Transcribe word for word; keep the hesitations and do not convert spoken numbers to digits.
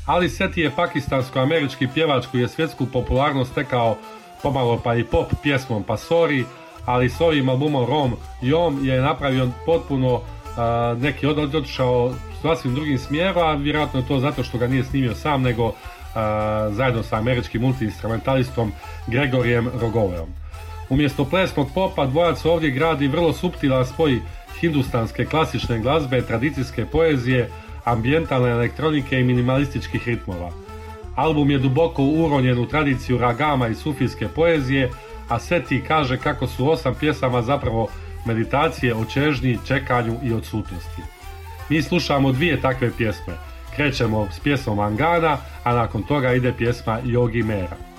Ali Seti je pakistansko-američki pjevač koji je svjetsku popularnost stekao pomalo pa i pop pjesmom Pasori, ali s ovim albumom Rom Jom je napravio potpuno uh, neki od, otišao sasvim drugim smjeru, a vjerojatno je to zato što ga nije snimio sam, nego uh, zajedno sa američkim multi-instrumentalistom Gregorijem Rogoveom. Umjesto plesnog popa, dvojac ovdje gradi vrlo suptilan spoj hindustanske klasične glazbe, tradicijske poezije, ambijentalne elektronike i minimalističkih ritmova. Album je duboko uronjen u tradiciju ragama i sufijske poezije, a Seti kaže kako su osam pjesama zapravo meditacije o čežnji, čekanju i odsutnosti. Mi slušamo dvije takve pjesme. Krećemo s pjesmom Angana, a nakon toga ide pjesma Yogi Mera.